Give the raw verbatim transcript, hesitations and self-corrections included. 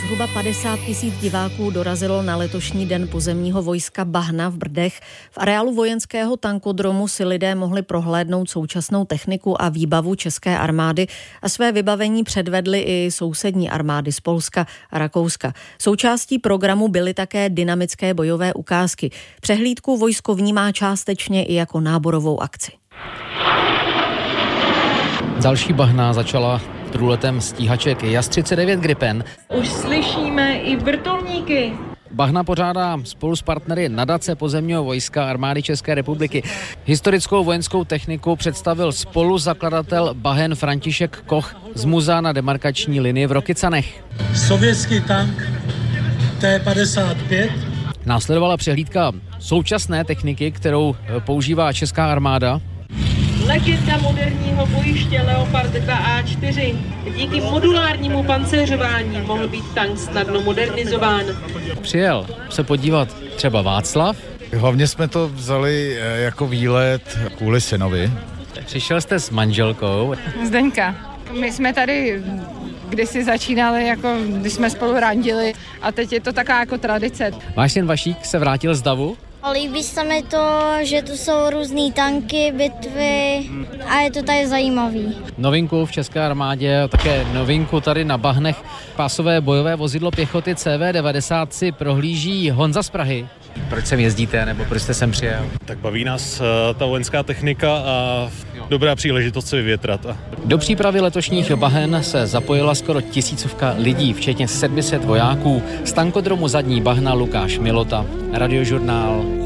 Zhruba padesát tisíc diváků dorazilo na letošní den pozemního vojska Bahna v Brdech. V areálu vojenského tankodromu si lidé mohli prohlédnout současnou techniku a výbavu české armády a své vybavení předvedly i sousední armády z Polska a Rakouska. Součástí programu byly také dynamické bojové ukázky. Přehlídku vojsko vnímá částečně i jako náborovou akci. Další Bahna začala průletem stíhaček Jas třicet devět Gripen. Už slyšíme i vrtulníky. Bahna pořádá spolu s partnery nadace pozemního vojska armády České republiky. Historickou vojenskou techniku představil spoluzakladatel Bahen František Koch z muzea na demarkační linii v Rokycanech. Sovětský tank T padesát pět. Následovala přehlídka současné techniky, kterou používá česká armáda. Legenda moderního bojiště Leopard dva A čtyři. Díky modulárnímu pancéřování mohl být tank snadno modernizován. Přijel se podívat třeba Václav. Hlavně jsme to vzali jako výlet kvůli synovi. Přišel jste s manželkou. Zdeňka. My jsme tady kdysi začínali, jako když jsme spolu randili a teď je to taková jako tradice. Váš syn Vašík se vrátil z davu? Líbí se mi to, že tu jsou různý tanky, bitvy a je to tady zajímavý. Novinku v české armádě, také novinku tady na Bahnech. Pásové bojové vozidlo pěchoty C V devadesát si prohlíží Honza z Prahy. Proč sem jezdíte, nebo proč jste sem přijel? Tak baví nás ta vojenská technika a dobrá příležitost se vyvětrat. Do přípravy letošních Bahen se zapojila skoro tisícovka lidí, včetně sedm set vojáků. Z tankodromu Zadní Bahna Lukáš Milota, Radiožurnál.